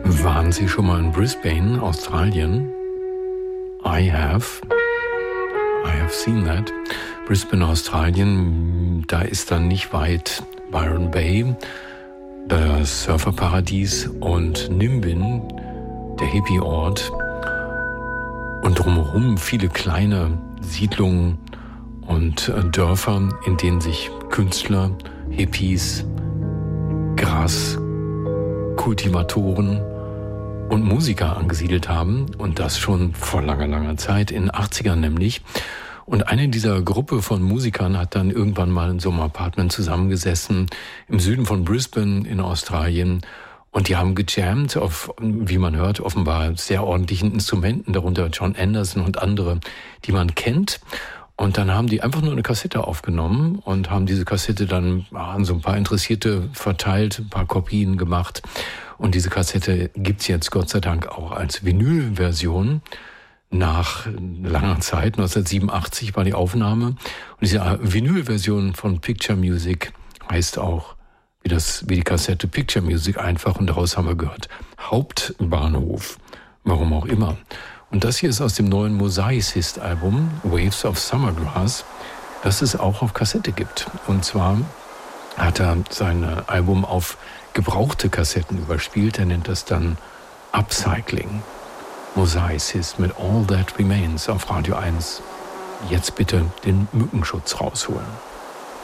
Waren Sie schon mal in Brisbane, Australien? I have seen that. Brisbane, Australien, da ist dann nicht weit Byron Bay, das Surferparadies, und Nimbin, der Hippie-Ort. Und drumherum viele kleine Siedlungen und Dörfer, in denen sich Künstler, Hippies, Graskultivatoren und Musiker angesiedelt haben. Und das schon vor langer, langer Zeit, in den 80ern nämlich. Und eine dieser Gruppe von Musikern hat dann irgendwann mal in so einem Apartment zusammengesessen im Süden von Brisbane in Australien. Und die haben gejammt auf, wie man hört, offenbar sehr ordentlichen Instrumenten, darunter John Anderson und andere, die man kennt. Und dann haben die einfach nur eine Kassette aufgenommen und haben diese Kassette dann an so ein paar Interessierte verteilt, ein paar Kopien gemacht. Und diese Kassette gibt's jetzt Gott sei Dank auch als Vinylversion. Nach langer Zeit, 1987 war die Aufnahme. Und diese Vinylversion von Picture Music heißt auch, wie die Kassette Picture Music einfach. Und daraus haben wir gehört Hauptbahnhof, warum auch immer. Und das hier ist aus dem neuen Mosaicist-Album Waves of Summergrass, das es auch auf Kassette gibt. Und zwar hat er sein Album auf gebrauchte Kassetten überspielt. Er nennt das dann Upcycling. Mosaicist mit All That Remains auf Radio 1. Jetzt bitte den Mückenschutz rausholen.